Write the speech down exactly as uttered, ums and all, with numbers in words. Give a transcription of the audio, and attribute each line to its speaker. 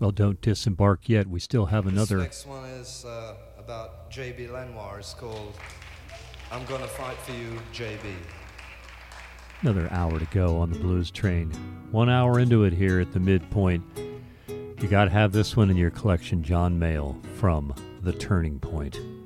Speaker 1: Well, don't disembark yet. We still have another.
Speaker 2: This next one is uh, about J B Lenoir. It's called I'm Gonna Fight for You, J B.
Speaker 1: Another hour to go on the Blues Train. One hour into it here at the midpoint. You got to have this one in your collection, John Mayall from The Turning Point.